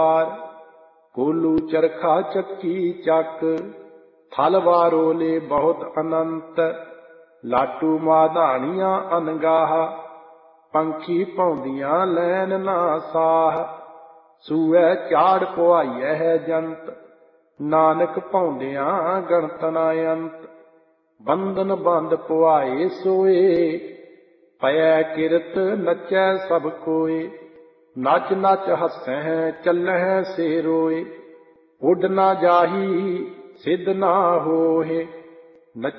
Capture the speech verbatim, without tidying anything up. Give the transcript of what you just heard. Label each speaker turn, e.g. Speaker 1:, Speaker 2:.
Speaker 1: ਕੋਲੂ ਚਰਖਾ ਚੱਕੀ ਚੱਕ, ਥਲ ਵਾਰੋਲੇ ਬਹੁਤ ਅਨੰਤ। ਲਾਟੂ ਮਾਧਾਣੀਆਂ ਅਨਗਾਹ, ਪੰਖੀ ਪਾਉਂਦੀਆਂ ਲੈਨ ਨਾ ਸਾਹ। ਸੂਐ ਝਾੜ ਪੁਆਈਐ ਹੈ ਜੰਤ, ਨਾਨਕ ਪਾਉਂਦਿਆਂ ਗਣਤ ਨਾ ਅੰਤ। ਬੰਧਨ ਬੰਦ ਪੁਆਏ ਸੋਏ, ਪਇਐ ਕਿਰਤ ਨਚੈ ਸਭ ਕੋਏ। ਨਚ ਨਚ ਹੱਸਹਿ ਚੱਲਹਿ ਸੇ ਰੋਏ, ਉੱਡ ਨਾ ਜਾਹੀ ਸਿੱਧ ਨਾ ਹੋਹੇ।